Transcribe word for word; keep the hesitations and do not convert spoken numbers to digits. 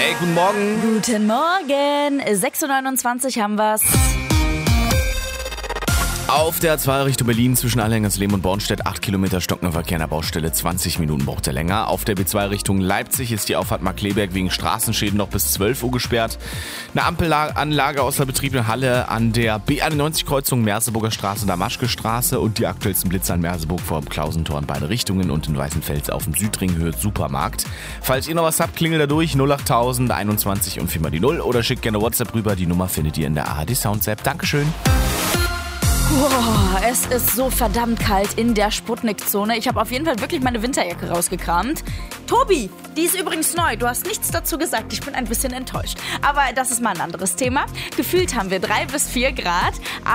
Hey, guten Morgen. Guten Morgen. sechs Uhr neunundzwanzig haben wir's. Auf der A zwei Richtung Berlin zwischen Allerhengersleben und Bornstedt acht Kilometer stockender Verkehr in der Baustelle, zwanzig Minuten braucht er länger. Auf der B zwei Richtung Leipzig ist die Auffahrt Markkleeberg wegen Straßenschäden noch bis zwölf Uhr gesperrt. Eine Ampelanlage aus der betriebenen Halle an der B einundneunzig-Kreuzung Merseburger Straße, Damaschke Straße und die aktuellsten Blitze an Merseburg vor dem Klausentor in beide Richtungen und in Weißenfels auf dem Südring Höhe Supermarkt. Falls ihr noch was habt, klingelt da durch null achttausend einundzwanzig und viermal die Null oder schickt gerne WhatsApp rüber. Die Nummer findet ihr in der A R D Sounds App. Dankeschön. Boah, es ist so verdammt kalt in der Sputnik-Zone. Ich habe auf jeden Fall wirklich meine Winterjacke rausgekramt. Tobi, die ist übrigens neu. Du hast nichts dazu gesagt. Ich bin ein bisschen enttäuscht. Aber das ist mal ein anderes Thema. Gefühlt haben wir drei bis vier Grad.